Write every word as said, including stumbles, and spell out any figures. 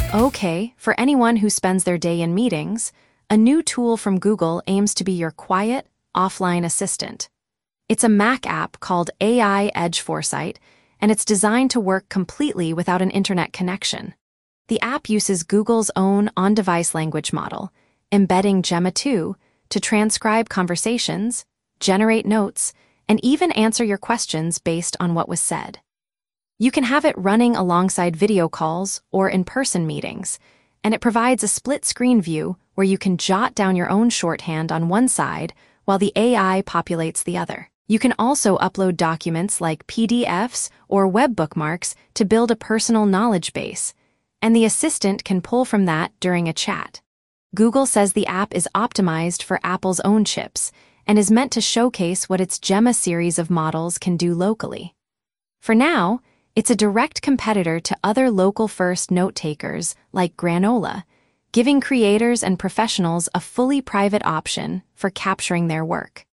Okay, for anyone who spends their day in meetings, a new tool from Google aims to be your quiet, offline assistant. It's a Mac app called A I Edge Foresight, and it's designed to work completely without an internet connection. The app uses Google's own on-device language model, embedding Gemma two, to transcribe conversations, generate notes, and even answer your questions based on what was said. You can have it running alongside video calls or in-person meetings, and it provides a split-screen view where you can jot down your own shorthand on one side while the A I populates the other. You can also upload documents like P D Fs or web bookmarks to build a personal knowledge base, and the assistant can pull from that during a chat. Google says the app is optimized for Apple's own chips and is meant to showcase what its Gemma series of models can do locally. For now, it's a direct competitor to other local-first note-takers like Granola, giving creators and professionals a fully private option for capturing their work.